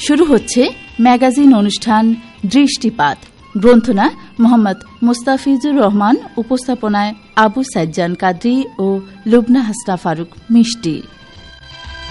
শুরু হচ্ছে ম্যাগাজিন অনুষ্ঠান দৃষ্টিপাত। গ্রন্থনা মোহাম্মদ মুস্তাফিজুর রহমান, উপস্থাপনায় আবু সাজ্জান কাদরি ও লুবনা হাসনা ফারুক মিষ্টি।